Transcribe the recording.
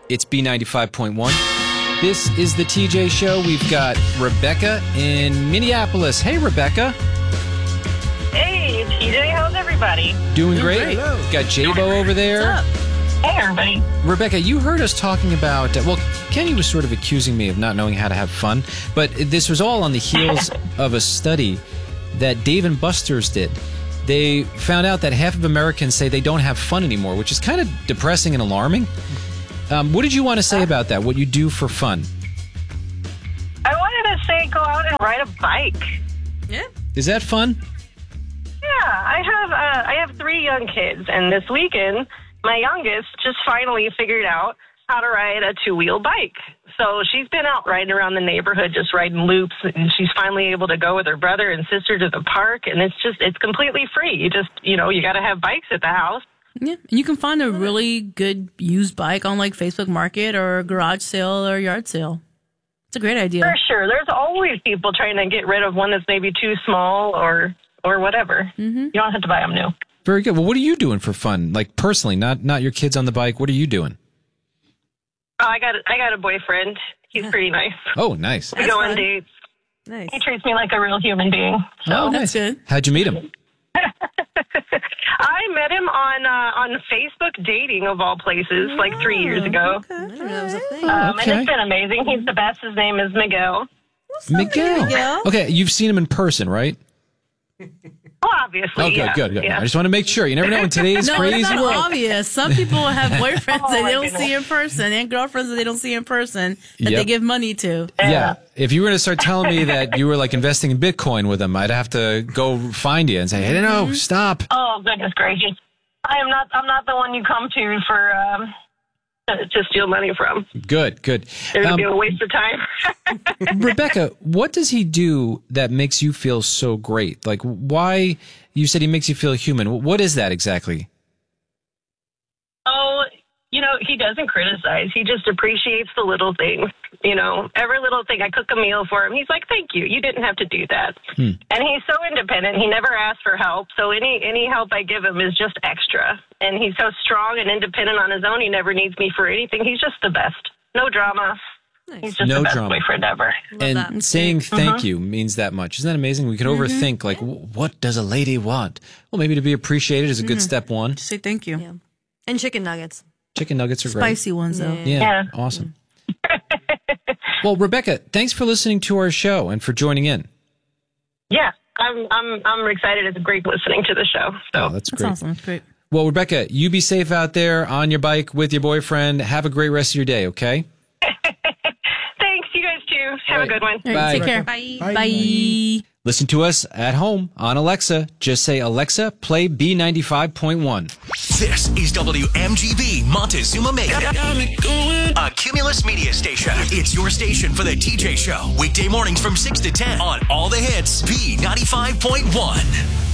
It's B95.1. This is the TJ Show. We've got Rebecca in Minneapolis. Hey, Rebecca. Hey, TJ, how's everybody? Doing great. Got J-Bo over there. What's up? Hey, everybody. Rebecca, you heard us talking about, Kenny was sort of accusing me of not knowing how to have fun, but this was all on the heels of a study that Dave & Buster's did. They found out that half of Americans say they don't have fun anymore, which is kind of depressing and alarming. What did you want to say about that, what you do for fun? I wanted to say go out and ride a bike. Yeah. Is that fun? Yeah, I have 3 young kids, and this weekend, my youngest just finally figured out how to ride a 2-wheel bike. So she's been out riding around the neighborhood, just riding loops, and she's finally able to go with her brother and sister to the park, and it's completely free. You just, you got to have bikes at the house. Yeah, and you can find a really good used bike on like Facebook Market or garage sale or yard sale. It's a great idea. For sure. There's always people trying to get rid of one that's maybe too small or whatever. Mm-hmm. You don't have to buy them new. Very good. Well, what are you doing for fun? Like personally, not your kids on the bike. What are you doing? Oh, I got a boyfriend. He's pretty nice. Oh, nice. We go on dates. Nice. He treats me like a real human being. So. Oh, That's nice. good. How'd you meet him? I met him on Facebook dating, of all places, like 3 years ago. Okay. I didn't know that was a thing. And Okay. it's been amazing. He's the best. His name is Miguel. Miguel. Okay, you've seen him in person, right? Well, obviously, Oh, good, yeah. good. Yeah. I just want to make sure. You never know in today's No, crazy it's not world. obvious. Some people have boyfriends that Oh, they my don't goodness. see in person and girlfriends that they don't see in person that Yep. they give money to. Yeah. If you were to start telling me that you were like investing in Bitcoin with him, I'd have to go find you and say, hey, no, stop. Oh, goodness gracious. I'm not the one you come to for to steal money from. Good. It would be a waste of time. Rebecca, what does he do that makes you feel so great? Like, why? You said he makes you feel human. What is that exactly? Oh, he doesn't criticize. He just appreciates the little things. Every little thing. I cook a meal for him. He's like, thank you. You didn't have to do that. And he's so independent. He never asks for help. So any help I give him is just extra. And he's so strong and independent on his own. He never needs me for anything. He's just the best. No drama. Nice. He's just No the best drama. boyfriend ever. And that. saying thank you means that much. Isn't that amazing? We can overthink, like, what does a lady want? Well, maybe to be appreciated is a good step one. Just say thank you. Yeah. And chicken nuggets. Chicken nuggets are great. Spicy ones, though. Yeah, awesome. Well, Rebecca, thanks for listening to our show and for joining in. Yeah, I'm excited. It's great listening to the show. So. Oh, that's That's great. awesome. That's great. Well, Rebecca, you be safe out there on your bike with your boyfriend. Have a great rest of your day, okay? Thanks, you guys too. Have a good one. All right, Bye. take care. Bye. Bye. Listen to us at home on Alexa. Just say, Alexa, play B95.1. This is WMGB Montezuma Mesa, a Cumulus media station. It's your station for the TJ Show. Weekday mornings from 6 to 10 on all the hits. B95.1.